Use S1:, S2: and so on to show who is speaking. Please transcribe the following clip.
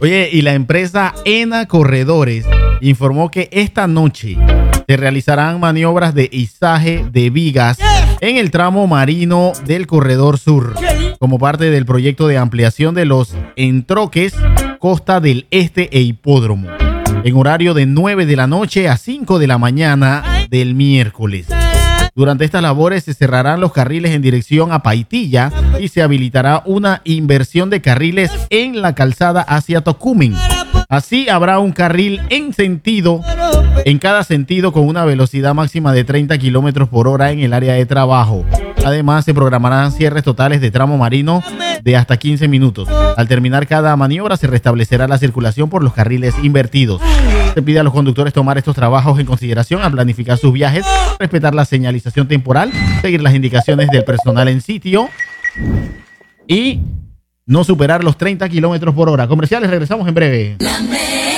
S1: Oye, y la empresa ENA Corredores informó que esta noche se realizarán maniobras de izaje de vigas en el tramo marino del Corredor Sur, como parte del proyecto de ampliación de los entroques Costa del Este e Hipódromo, en horario de 9 de la noche a 5 de la mañana del miércoles. Durante estas labores se cerrarán los carriles en dirección a Paitilla y se habilitará una inversión de carriles en la calzada hacia Tocumen. Así habrá un carril en cada sentido con una velocidad máxima de 30 kilómetros por hora en el área de trabajo. Además, se programarán cierres totales de tramo marino de hasta 15 minutos. Al terminar cada maniobra, se restablecerá la circulación por los carriles invertidos. Se pide a los conductores tomar estos trabajos en consideración al planificar sus viajes, respetar la señalización temporal, seguir las indicaciones del personal en sitio y no superar los 30 kilómetros por hora. Comerciales, regresamos en breve.